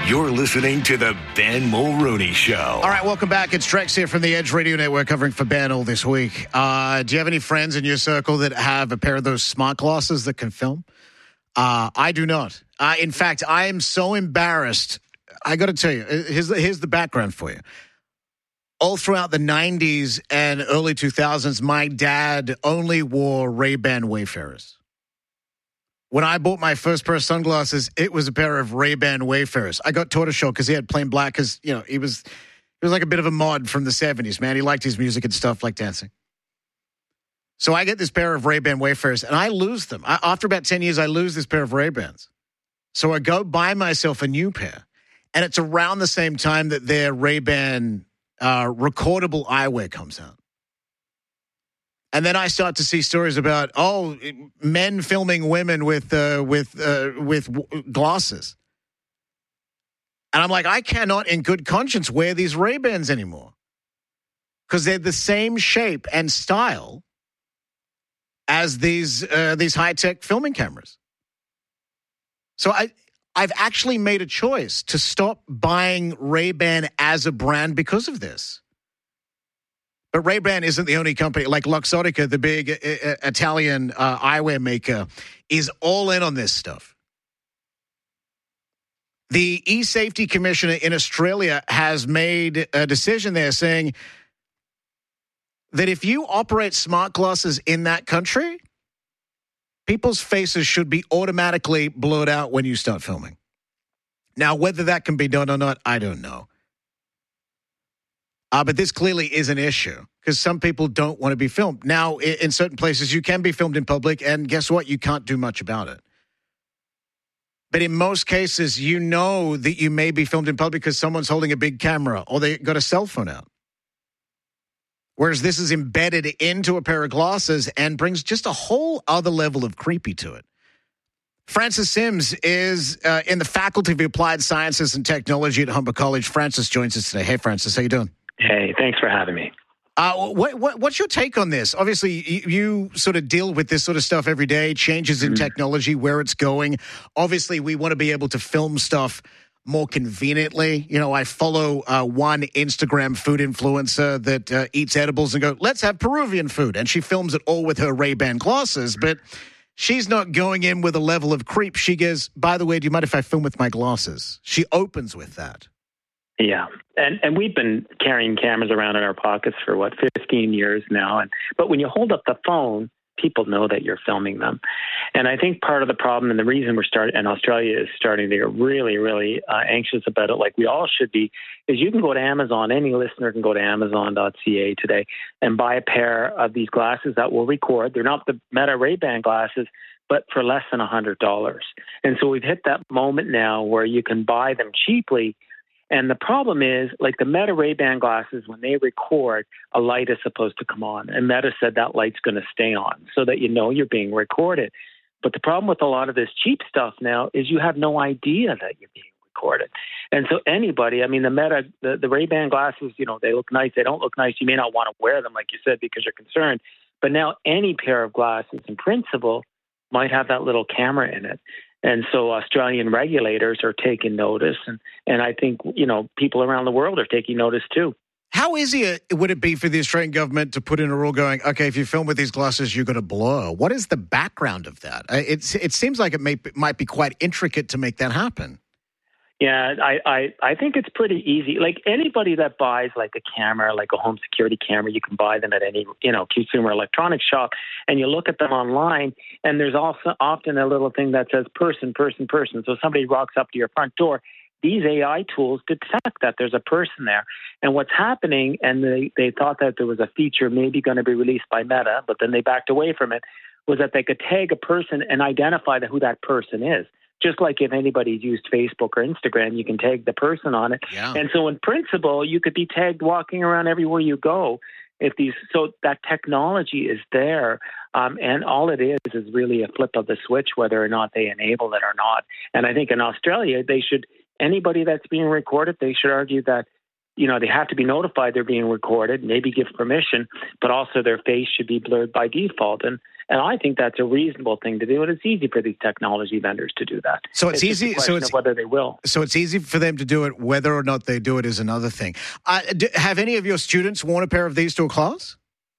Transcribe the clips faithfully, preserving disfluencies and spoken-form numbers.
You're listening to the Ben Mulrooney Show. All right, welcome back. It's Trex here from the Edge Radio Network covering for Ben all this week. Uh, do you have any friends in your circle that have a pair of those smart glasses that can film? Uh, I do not. Uh, in fact, I am so embarrassed. I got to tell you, here's the, here's the background for you. All throughout the nineties and early two thousands, my dad only wore Ray-Ban Wayfarers. When I bought my first pair of sunglasses, it was a pair of Ray-Ban Wayfarers. I got tortoiseshell because he had plain black because, you know, he was he was like a bit of a mod from the seventies, man. He liked his music and stuff like dancing. So I get this pair of Ray-Ban Wayfarers, and I lose them. I, after about ten years, I lose this pair of Ray-Bans. So I go buy myself a new pair, and it's around the same time that their Ray-Ban uh, recordable eyewear comes out. And then I start to see stories about, oh, men filming women with uh, with uh, with w- glasses. And I'm like, I cannot in good conscience wear these Ray-Bans anymore because they're the same shape and style as these uh, these high-tech filming cameras. So I, I've actually made a choice to stop buying Ray-Ban as a brand because of this. But Ray-Ban isn't the only company. Like Luxottica, the big uh, Italian uh, eyewear maker, is all in on this stuff. The e-safety commissioner in Australia has made a decision there saying that if you operate smart glasses in that country, people's faces should be automatically blurred out when you start filming. Now, whether that can be done or not, I don't know. Uh, but this clearly is an issue because some people don't want to be filmed. Now, in, in certain places, you can be filmed in public, and guess what? You can't do much about it. But in most cases, you know that you may be filmed in public because someone's holding a big camera or they got a cell phone out. Whereas this is embedded into a pair of glasses and brings just a whole other level of creepy to it. Francis Sims is uh, in the Faculty of Applied Sciences and Technology at Humber College. Francis joins us today. Hey, Francis, how you doing? Hey, thanks for having me. Uh, what, what, what's your take on this? Obviously, you, you sort of deal with this sort of stuff every day, changes in mm-hmm. technology, where it's going. Obviously, we want to be able to film stuff more conveniently. You know, I follow uh, one Instagram food influencer that uh, eats edibles and go, let's have Peruvian food. And she films it all with her Ray-Ban glasses, but she's not going in with a level of creep. She goes, by the way, do you mind if I film with my glasses? She opens with that. Yeah, and and we've been carrying cameras around in our pockets for, what, fifteen years now. And But when you hold up the phone, people know that you're filming them. And I think part of the problem and the reason we're starting, and Australia is starting to get really, really uh, anxious about it, like we all should be, is you can go to Amazon, any listener can go to amazon dot c a today and buy a pair of these glasses that will record. They're not the Meta Ray-Ban glasses, but for less than one hundred dollars. And so we've hit that moment now where you can buy them cheaply. And the problem is, like the Meta Ray-Ban glasses, when they record, a light is supposed to come on. And Meta said that light's going to stay on so that you know you're being recorded. But the problem with a lot of this cheap stuff now is you have no idea that you're being recorded. And so anybody, I mean, the Meta, the, the Ray-Ban glasses, you know, they look nice. They don't look nice. You may not want to wear them, like you said, because you're concerned. But now any pair of glasses, in principle, might have that little camera in it. And so Australian regulators are taking notice, and, and I think, you know, people around the world are taking notice too. How easy would it be for the Australian government to put in a rule going, okay, if you film with these glasses, you're going to blur? What is the background of that? It's, it seems like it may, might be quite intricate to make that happen. Yeah, I, I, I think it's pretty easy. Like anybody that buys like a camera, like a home security camera, you can buy them at any, you know, consumer electronics shop, and you look at them online, and there's also often a little thing that says person, person, person. So somebody rocks up to your front door. These A I tools detect that there's a person there. And what's happening, and they, they thought that there was a feature maybe going to be released by Meta, but then they backed away from it, was that they could tag a person and identify who that person is. Just like if anybody's used Facebook or Instagram, you can tag the person on it. Yeah. And so in principle, you could be tagged walking around everywhere you go. If these, so that technology is there. Um, and all it is is really a flip of the switch, whether or not they enable it or not. And I think in Australia, they should, anybody that's being recorded, they should argue that you know, they have to be notified they're being recorded, maybe give permission, but also their face should be blurred by default. And and I think that's a reasonable thing to do, and it's easy for these technology vendors to do that. So it's, it's easy. Just a so question it's of whether they will. So it's easy for them to do it. Whether or not they do it is another thing. Uh, do, have any of your students worn a pair of these to a class?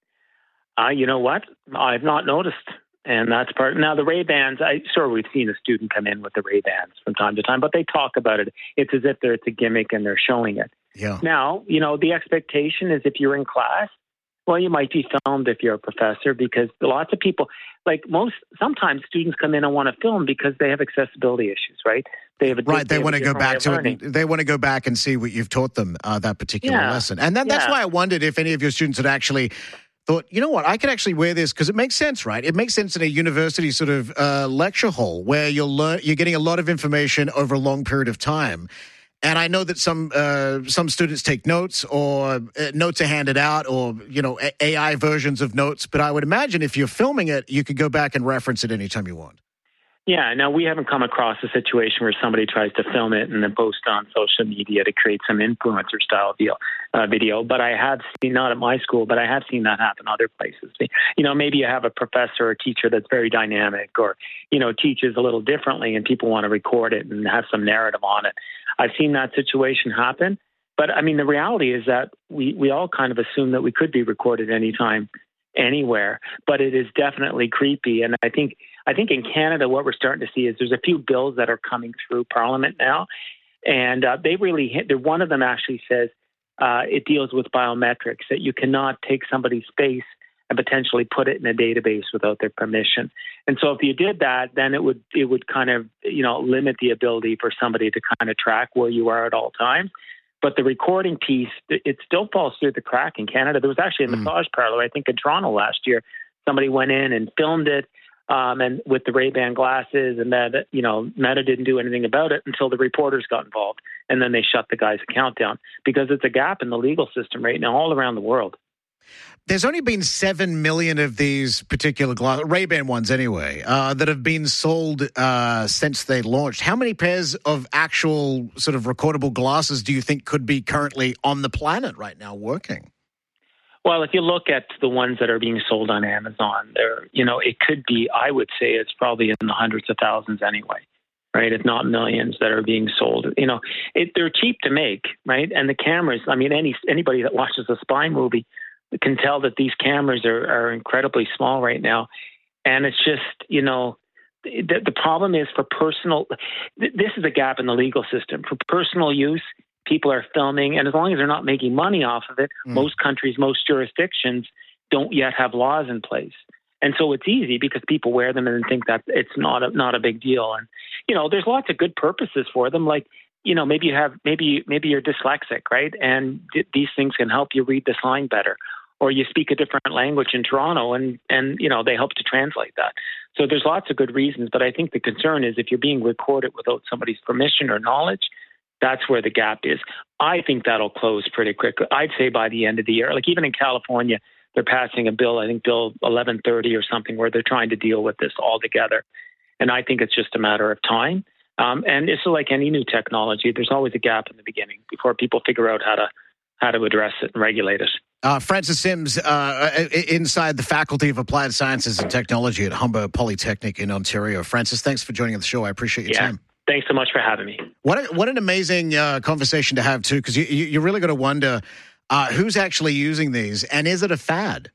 Uh, you know what? I've not noticed. And that's part. Now, the Ray-Bans, I sure we've seen a student come in with the Ray-Bans from time to time, but they talk about it. It's as if they're, it's a gimmick and they're showing it. Yeah. Now, you know, the expectation is if you're in class, well, you might be filmed if you're a professor, because lots of people, like most, sometimes students come in and want to film because they have accessibility issues, right? They have a right. They, they want to go back to learning. it. They want to go back and see what you've taught them uh, that particular Yeah. lesson. And then that's Yeah. why I wondered if any of your students had actually thought, you know what, I could actually wear this, because it makes sense, right? It makes sense in a university sort of uh, lecture hall where you're learn, you're getting a lot of information over a long period of time. And I know that some uh, some students take notes, or uh, notes are handed out, or you know A I versions of notes. But I would imagine if you're filming it, you could go back and reference it anytime you want. Yeah, now we haven't come across a situation where somebody tries to film it and then post on social media to create some influencer style deal, uh, video. But I have seen, not at my school, but I have seen that happen other places. You know, maybe you have a professor or teacher that's very dynamic, or, you know, teaches a little differently and people want to record it and have some narrative on it. I've seen that situation happen. But I mean, the reality is that we, we all kind of assume that we could be recorded anytime, anywhere, but it is definitely creepy. And I think I think in Canada, what we're starting to see is there's a few bills that are coming through Parliament now, and uh, they really hit. One of them actually says uh, it deals with biometrics, that you cannot take somebody's face and potentially put it in a database without their permission. And so if you did that, then it would it would kind of you know limit the ability for somebody to kind of track where you are at all times. But the recording piece, it still falls through the crack in Canada. There was actually a mm. massage parlor, I think, in Toronto last year. Somebody went in and filmed it, um, and with the Ray-Ban glasses, and that, you know, Meta didn't do anything about it until the reporters got involved, and then they shut the guy's account down, because it's a gap in the legal system right now all around the world. There's only been seven million of these particular glass, Ray-Ban ones anyway, uh, that have been sold uh, since they launched. How many pairs of actual sort of recordable glasses do you think could be currently on the planet right now working? Well, if you look at the ones that are being sold on Amazon, there, you know, it could be, I would say it's probably in the hundreds of thousands anyway, right? If not millions that are being sold. You know, it, they're cheap to make, right? And the cameras, I mean, any anybody that watches a spy movie can tell that these cameras are, are incredibly small right now. And it's just, you know, the, the problem is for personal, this is a gap in the legal system. For personal use, people are filming, and as long as they're not making money off of it, mm. most countries, most jurisdictions don't yet have laws in place. And so it's easy because people wear them and think that it's not a, not a big deal. And, you know, there's lots of good purposes for them. Like, you know, maybe you have, maybe, maybe you're dyslexic, right? And th- these things can help you read the sign better. Or you speak a different language in Toronto, and, and, you know, they help to translate that. So there's lots of good reasons. But I think the concern is if you're being recorded without somebody's permission or knowledge, that's where the gap is. I think that'll close pretty quickly. I'd say by the end of the year. Like even in California, they're passing a bill, I think Bill eleven thirty or something, where they're trying to deal with this altogether. And I think it's just a matter of time. Um, and it's like any new technology. There's always a gap in the beginning before people figure out how to how to address it and regulate it. Uh, Francis Sims, uh, inside the Faculty of Applied Sciences and Technology at Humber Polytechnic in Ontario. Francis, thanks for joining the show. I appreciate your yeah. time. Thanks so much for having me. What a, what an amazing uh, conversation to have, too, because you, you, you're really going to wonder uh, who's actually using these, and is it a fad?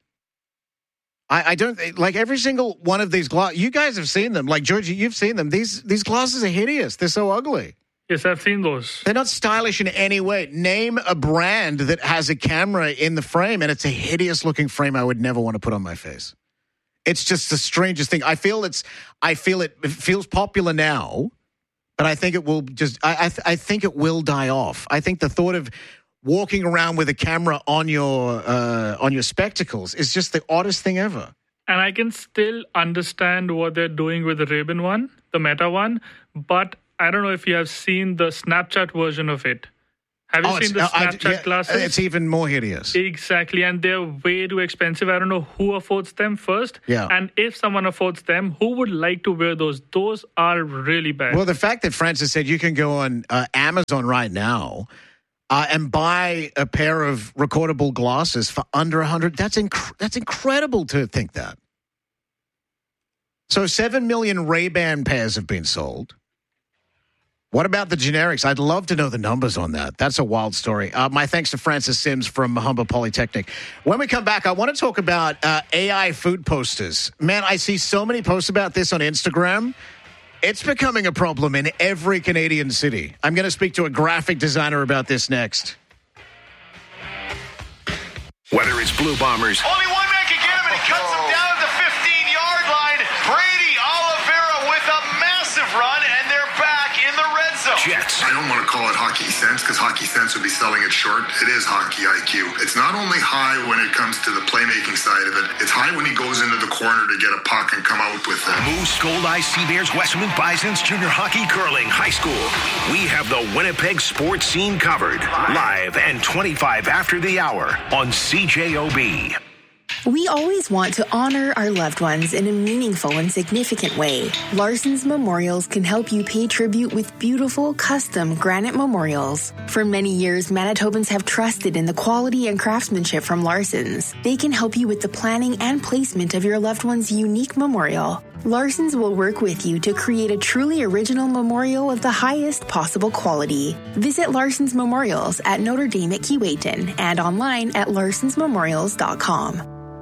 I, I don't, like every single one of these glasses, you guys have seen them. Like, Georgie, you've seen them. These, these glasses are hideous. They're so ugly. Yes, I've seen those. They're not stylish in any way. Name a brand that has a camera in the frame, and it's a hideous-looking frame I would never want to put on my face. It's just the strangest thing. I feel it's, I feel it, it feels popular now, but I think it will just, I, I, th- I think it will die off. I think the thought of walking around with a camera on your uh, on your spectacles is just the oddest thing ever. And I can still understand what they're doing with the Ray-Ban one, the Meta one, but I don't know if you have seen the Snapchat version of it. Have you oh, seen the Snapchat I, yeah, glasses? It's even more hideous. Exactly, and they're way too expensive. I don't know who affords them first. Yeah. And if someone affords them, who would like to wear those? Those are really bad. Well, the fact that Francis said you can go on uh, Amazon right now, uh, and buy a pair of recordable glasses for under one hundred dollars. That's, inc- that's incredible to think that. So seven million Ray-Ban pairs have been sold. What about the generics? I'd love to know the numbers on that. That's a wild story. Uh, my thanks to Francis Sims from Humber Polytechnic. When we come back, I want to talk about uh, A I food posters. Man, I see so many posts about this on Instagram. It's becoming a problem in every Canadian city. I'm going to speak to a graphic designer about this next. Whether it's Blue Bombers, only one man can get him, and he cuts him down at the fifteen-yard line. Brady Oliveira with a massive run, and they're back in the red zone. Jets, I don't want to call it hockey sense because hockey sense would be selling it short. It is hockey I Q. It's not only high when it comes to the playmaking side of it. It's high when he goes into the corner to get a puck and come out with it. Moose, Gold Eye, Sea Bears, Westman, Bisons, Junior Hockey, Curling, High School. We have the Winnipeg sports scene covered. Live and twenty-five after the hour on C J O B. We always want to honor our loved ones in a meaningful and significant way. Larson's Memorials can help you pay tribute with beautiful, custom granite memorials. For many years, Manitobans have trusted in the quality and craftsmanship from Larson's. They can help you with the planning and placement of your loved one's unique memorial. Larson's will work with you to create a truly original memorial of the highest possible quality. Visit Larson's Memorials at Notre Dame at Keewatin and online at larsons memorials dot com.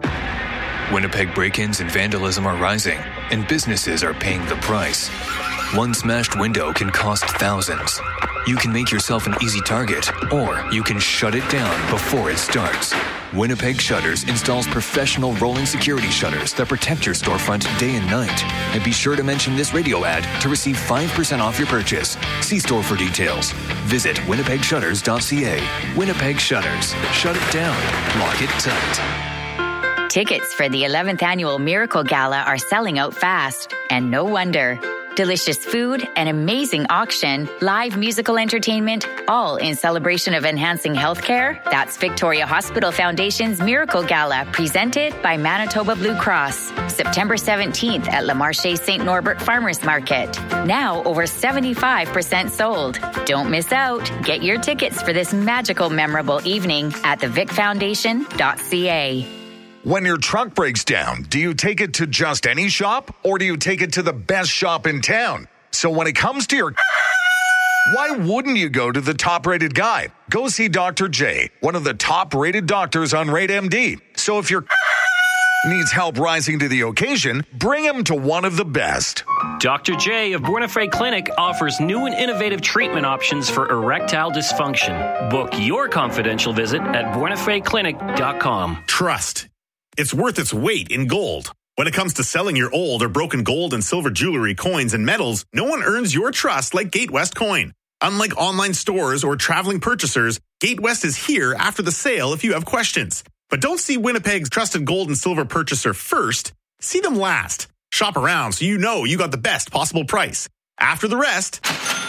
Winnipeg break-ins and vandalism are rising, and businesses are paying the price. One smashed window can cost thousands. You can make yourself an easy target, or you can shut it down before it starts. Winnipeg Shutters installs professional rolling security shutters that protect your storefront day and night. And be sure to mention this radio ad to receive five percent off your purchase. See store for details. Visit winnipeg shutters dot c a. Winnipeg Shutters. Shut it down. Lock it tight. Tickets for the eleventh Annual Miracle Gala are selling out fast, and no wonder. Delicious food, an amazing auction, live musical entertainment, all in celebration of enhancing healthcare. That's Victoria Hospital Foundation's Miracle Gala, presented by Manitoba Blue Cross. September seventeenth at Le Marché Saint Norbert Farmers Market. Now over seventy-five percent sold. Don't miss out. Get your tickets for this magical, memorable evening at the vic foundation dot c a. When your truck breaks down, do you take it to just any shop or do you take it to the best shop in town? So when it comes to your... why wouldn't you go to the top-rated guy? Go see Doctor J, one of the top-rated doctors on Rate M D. So if your needs help rising to the occasion, bring him to one of the best. Doctor J of Buena-Fray Clinic offers new and innovative treatment options for erectile dysfunction. Book your confidential visit at buena fray clinic dot com. Trust. It's worth its weight in gold. When it comes to selling your old or broken gold and silver jewelry, coins, and metals, no one earns your trust like GateWest Coin. Unlike online stores or traveling purchasers, GateWest is here after the sale if you have questions. But don't see Winnipeg's trusted gold and silver purchaser first. See them last. Shop around so you know you got the best possible price. After the rest,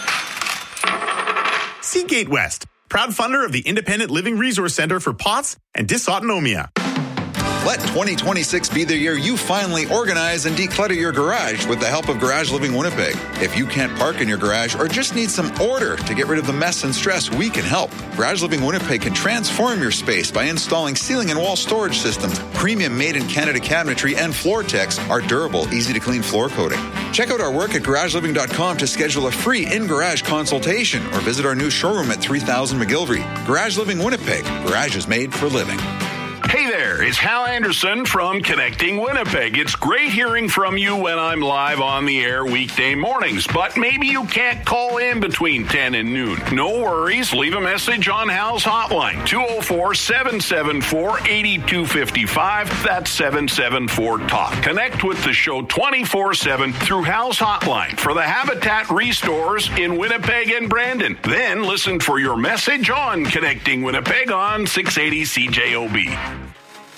see GateWest, proud funder of the Independent Living Resource Center for P O T S and Dysautonomia. Let twenty twenty-six be the year you finally organize and declutter your garage with the help of Garage Living Winnipeg. If you can't park in your garage or just need some order to get rid of the mess and stress, we can help. Garage Living Winnipeg can transform your space by installing ceiling and wall storage systems, premium made-in-Canada cabinetry, and floor techs, our durable, easy-to-clean floor coating. Check out our work at garage living dot com to schedule a free in-garage consultation or visit our new showroom at three thousand McGilvery. Garage Living Winnipeg. Garage is made for living. Hey there, it's Hal Anderson from Connecting Winnipeg. It's great hearing from you when I'm live on the air weekday mornings, but maybe you can't call in between ten and noon. No worries, leave a message on Hal's hotline, two oh four, seven seven four, eight two five five. That's seven seven four, talk. Connect with the show twenty-four seven through Hal's hotline for the Habitat Restores in Winnipeg and Brandon. Then listen for your message on Connecting Winnipeg on six eighty C J O B.